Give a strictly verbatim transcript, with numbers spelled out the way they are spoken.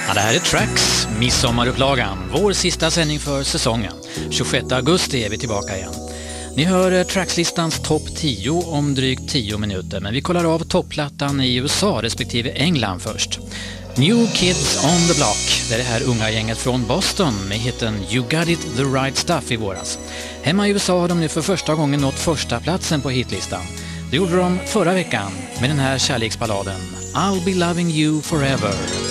Ja, det här är Tracks, midsommarupplagan, vår sista sändning för säsongen. tjugosjätte augusti är vi tillbaka igen. Ni hör Trackslistans topp tio om drygt tio minuter, men vi kollar av topplattan i U S A respektive England först. New Kids on the Block, det är det här unga gänget från Boston med hitten You Got It The Right Stuff i våras. Hemma i U S A har de nu för första gången nått första platsen på hitlistan. Det gjorde de förra veckan med den här kärleksballaden I'll Be Loving You Forever.